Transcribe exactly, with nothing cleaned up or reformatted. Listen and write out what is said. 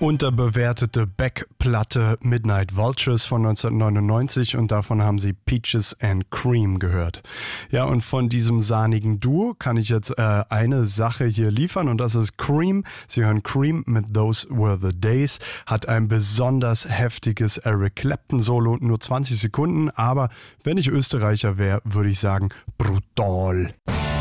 Unterbewertete Beck-Platte Midnight Vultures von neunzehnhundertneunundneunzig und davon haben Sie Peaches and Cream gehört. Ja, und von diesem sahnigen Duo kann ich jetzt äh, eine Sache hier liefern und das ist Cream. Sie hören Cream mit Those Were the Days, hat ein besonders heftiges Eric Clapton-Solo, nur zwanzig Sekunden, aber wenn ich Österreicher wäre, würde ich sagen brutal.